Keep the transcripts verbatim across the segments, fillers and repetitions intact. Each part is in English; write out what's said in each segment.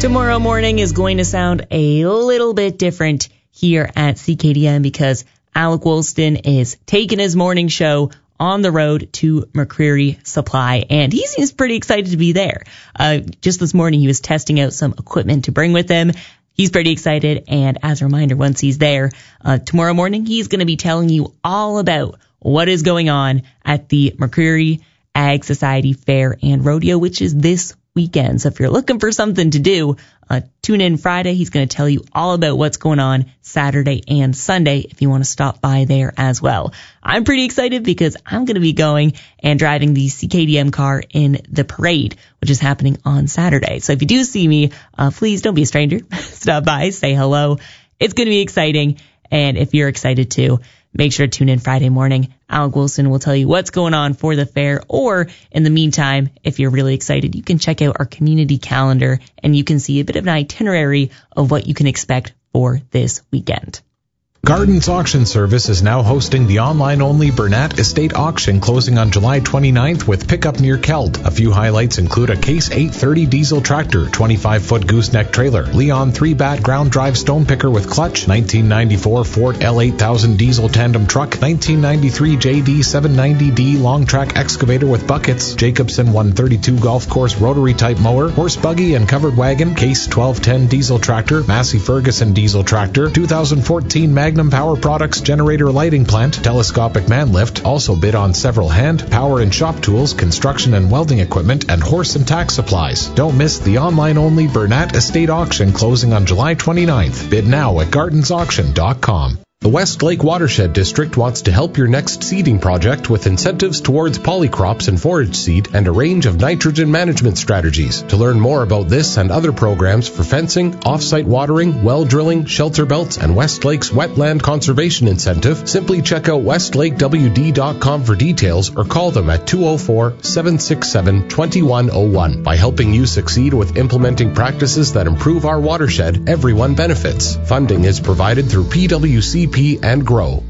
Tomorrow morning is going to sound a little bit different here at C K D M because Alec Woolston is taking his morning show on the road to McCreary Supply, and he seems pretty excited to be there. Uh, just this morning, he was testing out some equipment to bring with him. He's pretty excited, and as a reminder, once he's there, uh, tomorrow morning, he's going to be telling you all about what is going on at the McCreary Ag Society Fair and Rodeo, which is this weekend. So if you're looking for something to do, uh, tune in Friday. He's going to tell you all about what's going on Saturday and Sunday if you want to stop by there as well. I'm pretty excited because I'm going to be going and driving the C K D M car in the parade, which is happening on Saturday. So if you do see me, uh, please don't be a stranger. Stop by, say hello. It's going to be exciting. And if you're excited too, make sure to tune in Friday morning. Alec Wilson will tell you what's going on for the fair, or in the meantime, if you're really excited, you can check out our community calendar and you can see a bit of an itinerary of what you can expect for this weekend. Gardens Auction Service is now hosting the online-only Burnett Estate Auction closing on July twenty-ninth with pickup near Keld. A few highlights include a Case eight thirty diesel tractor, twenty-five foot gooseneck trailer, Leon three bat ground drive stone picker with clutch, nineteen ninety-four Ford L eight thousand diesel tandem truck, nineteen ninety-three J D seven ninety D long track excavator with buckets, Jacobson one thirty-two golf course rotary type mower, horse buggy and covered wagon, Case twelve ten diesel tractor, Massey Ferguson diesel tractor, two thousand fourteen Magnum Power Products generator lighting plant, telescopic man lift. Also bid on several hand, power and shop tools, construction and welding equipment, and horse and tack supplies. Don't miss the online-only Burnett Estate Auction closing on July twenty-ninth. Bid now at gardens auction dot com. The Westlake Watershed District wants to help your next seeding project with incentives towards polycrops and forage seed and a range of nitrogen management strategies. To learn more about this and other programs for fencing, off-site watering, well drilling, shelter belts, and Westlake's wetland conservation incentive, simply check out westlake w d dot com for details or call them at two oh four, seven six seven, two one oh one. By helping you succeed with implementing practices that improve our watershed, everyone benefits. Funding is provided through P W C P and Grow.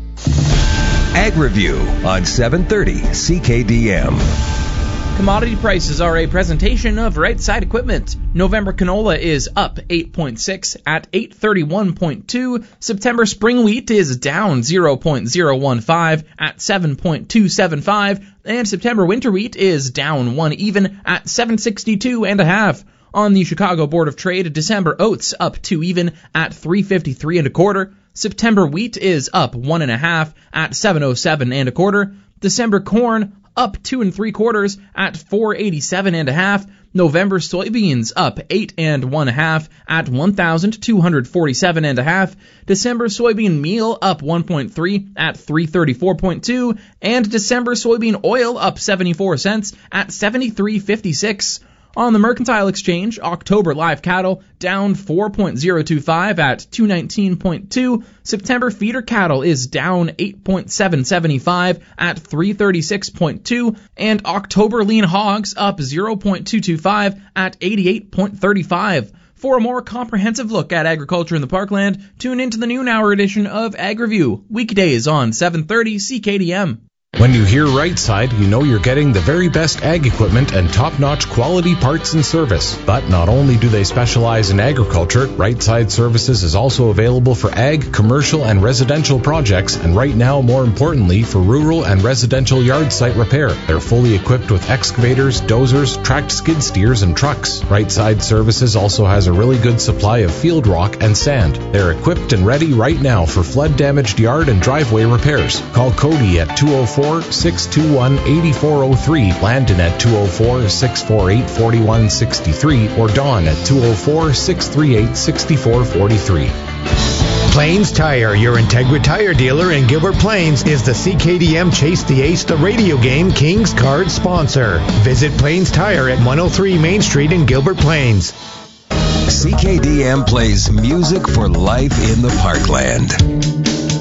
Ag Review on seven thirty C K D M. Commodity prices are a presentation of Right Side Equipment. November canola is up eight point six at eight thirty-one point two. September spring wheat is down zero point zero one five at seven point two seven five. And September winter wheat is down one even at seven sixty-two and a half. On the Chicago Board of Trade, December oats up two even at three fifty-three and a quarter. September wheat is up one and a half at seven oh seven and a quarter. December corn up two and three quarters at four eighty-seven and a half. November soybeans up eight and one half at one thousand two hundred forty-seven and a half. December soybean meal up one point three at three thirty-four point two, and December soybean oil up seventy-four cents at seventy-three fifty-six. On the Mercantile Exchange, October live cattle down four point zero two five at two nineteen point two. September feeder cattle is down eight point seven seven five at three thirty-six point two. And October lean hogs up zero point two two five at eighty-eight point three five. For a more comprehensive look at agriculture in the Parkland, tune into the noon hour edition of Ag Review, weekdays on seven thirty C K D M. When you hear Right Side, you know you're getting the very best ag equipment and top-notch quality parts and service. But not only do they specialize in agriculture, Right Side Services is also available for ag, commercial, and residential projects, and right now, more importantly, for rural and residential yard site repair. They're fully equipped with excavators, dozers, tracked skid steers, and trucks. Right Side Services also has a really good supply of field rock and sand. They're equipped and ready right now for flood-damaged yard and driveway repairs. Call Cody at two oh four, six two one, eight four oh three, Landon at two oh four, six four eight, four one six three, or Dawn at two oh four, six three eight, six four four three. Plains Tire, your Integra Tire dealer in Gilbert Plains, is the C K D M Chase the Ace the radio game Kings card sponsor. Visit Plains Tire at one oh three Main Street in Gilbert Plains. C K D M plays music for life in the Parkland.